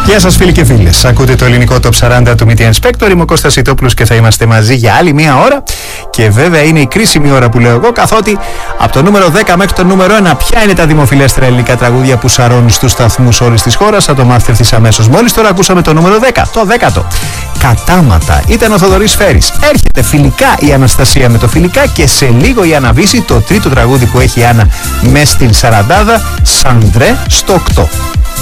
Γεια σας φίλοι και φίλες. Ακούτε το ελληνικό Top 40 του Media Inspector. Είμαι ο Κώστας Ιτόπουλος και θα είμαστε μαζί για άλλη μία ώρα. Και βέβαια είναι η κρίσιμη ώρα που λέω εγώ, καθότι από το νούμερο 10 μέχρι το νούμερο 1, ποια είναι τα δημοφιλέστερα ελληνικά τραγούδια που σαρώνουν στους σταθμούς όλης της χώρας. Θα το μάθετε ευθύς αμέσως. Μόλις τώρα ακούσαμε το νούμερο 10, το 10ο. Κατάματα. Ήταν ο Θοδωρής Φέρης. Έρχεται φιλικά η Αναστασία με το φιλικά και σε λίγο η Άννα Βύση, το τρίτο τραγούδι που έχει η Άννα μες στην Σαραντάδα, Σαντρέ στο 8.